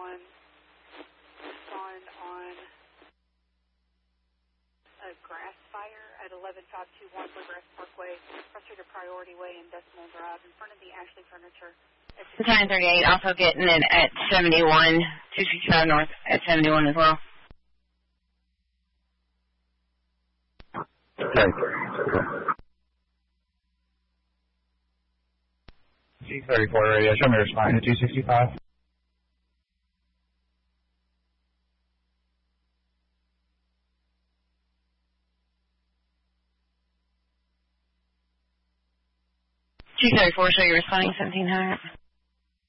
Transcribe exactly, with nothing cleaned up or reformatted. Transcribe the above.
one. Respond on a grass fire at eleven five two one Bluegrass Parkway, frustrated Priority Way and Decimal Drive in front of the Ashley Furniture. nine thirty-eight, also getting it at seventy-one, two sixty-five North at seventy-one as well. Okay. C thirty-four radio, show me responding to two sixty-five. two thirty-four, show you responding seventeen hundred.